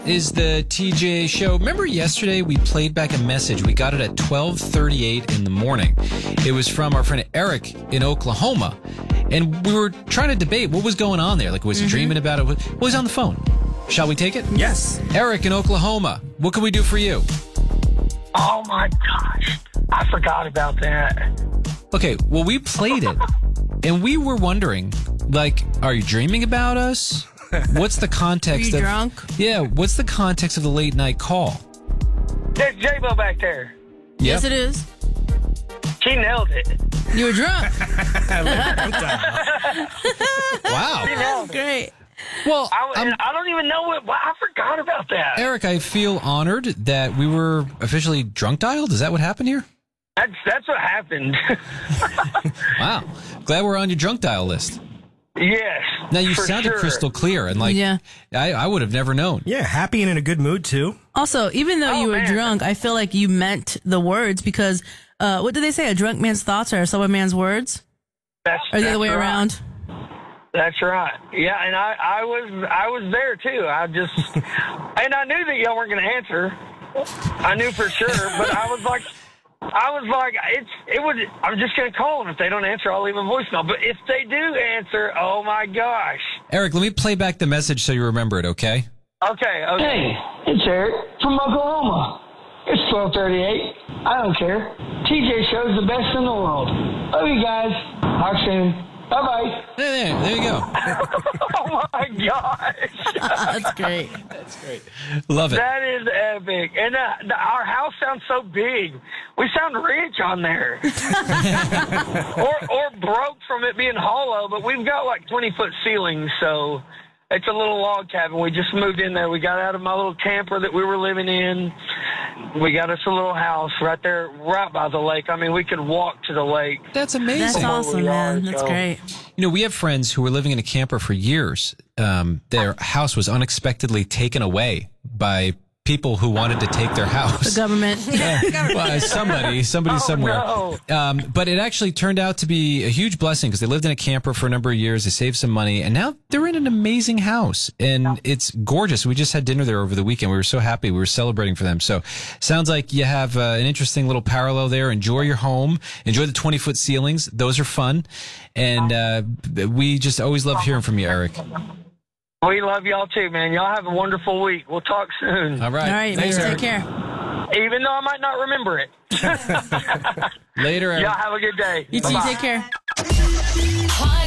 is the TJ Show. Remember yesterday we played back a message. We got it at 12:38 in the morning. It was from our friend Eric in Oklahoma. And we were trying to debate what was going on there. Like, was he dreaming about it? Well, he's on the phone. Shall we take it? Yes. Eric in Oklahoma, what can we do for you? Oh, my gosh. I forgot about that. Okay, well, we played it. And we were wondering, like, are you dreaming about us? What's the context Are you drunk? Yeah, what's the context of the late night call? There's J-Bo back there. Yes, it is. She nailed it. You were drunk. Wow. She nailed it. Great. Well, I don't even know what. I forgot about that. Eric, I feel honored that we were officially drunk dialed. Is that what happened here? That's what happened. Wow. Glad we're on your drunk dial list. Yes. Now, you for sounded sure. crystal clear, and Yeah. I would have never known. Yeah, happy and in a good mood, too. Also, even though Oh, you were man. drunk, I feel like you meant the words because, what do they say? A drunk man's thoughts are a sober man's words? Or the other way right. around? That's right. Yeah, and I was there too. And I knew that y'all weren't going to answer. I knew for sure, but I was like, I'm just going to call them. If they don't answer, I'll leave a voicemail. But if they do answer, oh my gosh. Eric, let me play back the message so you remember it, okay? Okay. Hey, it's Eric from Oklahoma. It's 12:38. I don't care. TJ Show's the best in the world. Love you guys. Talk soon. Bye-bye. There you go. Oh my gosh. That's great. Love it. That is epic. And our house sounds so big. We sound rich on there. or broke from it being hollow, but we've got like 20-foot ceilings, so it's a little log cabin. We just moved in there. We got out of my little camper that we were living in. We got us a little house right there, right by the lake. I mean, we could walk to the lake. That's amazing. That's awesome, man. That's great. You know, we have friends who were living in a camper for years. Their house was unexpectedly taken away by people who wanted to take their house. The government. Well, somebody somewhere. No. But it actually turned out to be a huge blessing because they lived in a camper for a number of years. They saved some money, and now they're in an amazing house, and it's gorgeous. We just had dinner there over the weekend. We were so happy. We were celebrating for them. So sounds like you have an interesting little parallel there. Enjoy your home. Enjoy the 20-foot ceilings. Those are fun. And we just always love hearing from you, Eric. We love y'all too, man. Y'all have a wonderful week. We'll talk soon. All right. All right, Thanks, man. Eric. Take care. Even though I might not remember it. Later, Eric. Y'all have a good day. You too. Bye-bye. Take care. Hot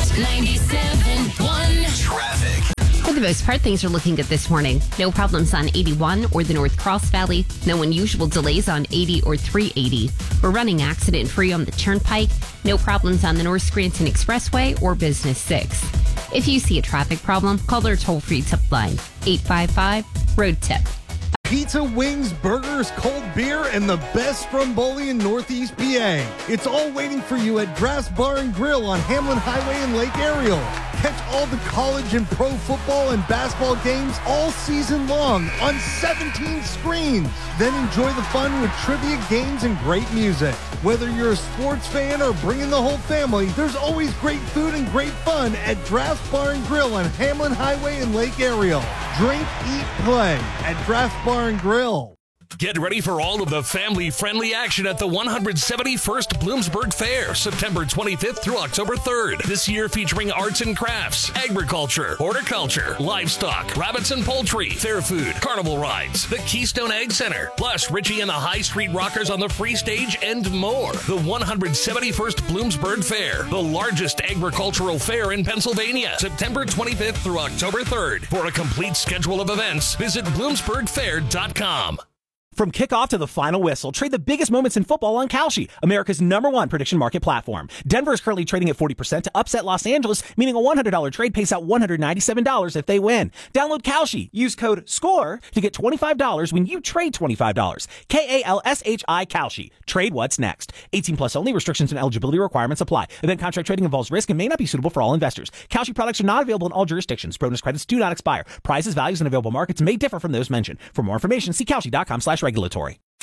97.1 Traffic. For the most part, things are looking good this morning. No problems on 81 or the North Cross Valley. No unusual delays on 80 or 380. We're running accident-free on the Turnpike. No problems on the North Scranton Expressway or Business 6. If you see a traffic problem, call our toll-free tip line, 855-ROAD-TIP. Pizza, wings, burgers, cold beer, and the best stromboli in Northeast PA. It's all waiting for you at Draft's Bar and Grill on Hamlin Highway in Lake Ariel. Catch all the college and pro football and basketball games all season long on 17 screens. Then enjoy the fun with trivia, games, and great music. Whether you're a sports fan or bringing the whole family, there's always great food and great fun at Draft's Bar and Grill on Hamlin Highway in Lake Ariel. Drink, eat, play at Draft's Bar and Grill. Get ready for all of the family-friendly action at the 171st Bloomsburg Fair, September 25th through October 3rd. This year featuring arts and crafts, agriculture, horticulture, livestock, rabbits and poultry, fair food, carnival rides, the Keystone Egg Center, plus Richie and the High Street Rockers on the free stage and more. The 171st Bloomsburg Fair, the largest agricultural fair in Pennsylvania, September 25th through October 3rd. For a complete schedule of events, visit bloomsburgfair.com. From kickoff to the final whistle, trade the biggest moments in football on Kalshi, America's #1 prediction market platform. Denver is currently trading at 40% to upset Los Angeles, meaning a $100 trade pays out $197 if they win. Download Kalshi. Use code SCORE to get $25 when you trade $25. KALSHI Kalshi. Trade what's next. 18 plus only. Restrictions and eligibility requirements apply. Event contract trading involves risk and may not be suitable for all investors. Kalshi products are not available in all jurisdictions. Bonus credits do not expire. Prices, values, and available markets may differ from those mentioned. For more information, see Kalshi.com/regulatory.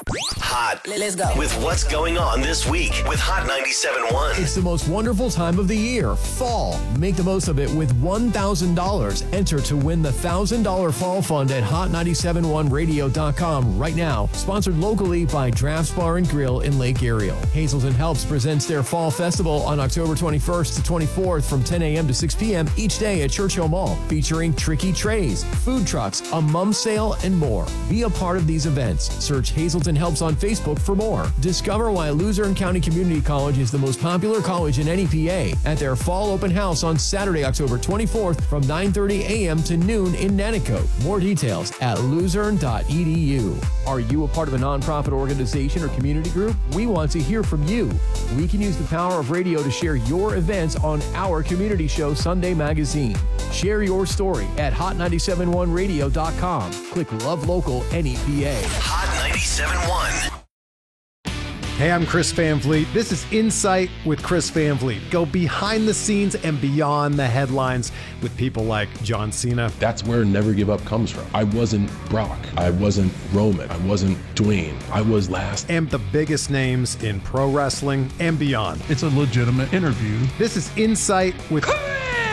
Hot. Let's go. With what's going on this week with Hot 97.1. It's the most wonderful time of the year, fall. Make the most of it with $1,000. Enter to win the $1,000 fall fund at hot971radio.com right now. Sponsored locally by Drafts Bar and Grill in Lake Ariel. Hazelton Helps presents their Fall Festival on October 21st to 24th from 10 a.m. to 6 p.m. each day at Churchill Mall, featuring tricky trays, food trucks, a mum sale, and more. Be a part of these events. Search Hazelton Helps on Facebook for more. Discover why Luzerne County Community College is the most popular college in NEPA at their fall open house on Saturday, October 24th from 9:30 a.m. to noon in Nanticoke. More details at luzerne.edu. Are you a part of a nonprofit organization or community group? We want to hear from you. We can use the power of radio to share your events on our community show, Sunday Magazine. Share your story at hot971radio.com. Click Love Local NEPA. Hot 97.1. Hey, I'm Chris Van Vliet. This is Insight with Chris Van Vliet. Go behind the scenes and beyond the headlines with people like John Cena. That's where Never Give Up comes from. I wasn't Brock. I wasn't Roman. I wasn't Dwayne. I was last. And the biggest names in pro wrestling and beyond. It's a legitimate interview. This is Insight with Chris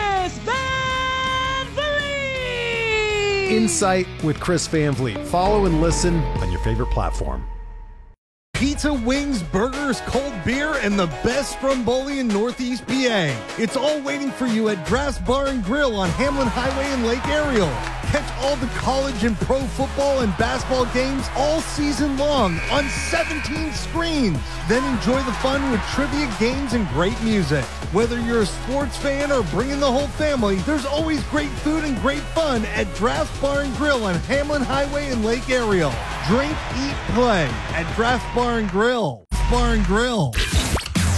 Van Vliet. Insight with Chris Van Vliet. Follow and listen on your favorite platform. Pizza, wings, burgers, cold beer, and the best Stromboli in Northeast PA. It's all waiting for you at Drafts Bar and Grill on Hamlin Highway in Lake Ariel. Catch all the college and pro football and basketball games all season long on 17 screens. Then enjoy the fun with trivia, games, and great music. Whether you're a sports fan or bringing the whole family, there's always great food and great fun at Drafts Bar and Grill on Hamlin Highway in Lake Ariel. Drink, eat, play at Drafts Bar and Grill. Bar and Grill.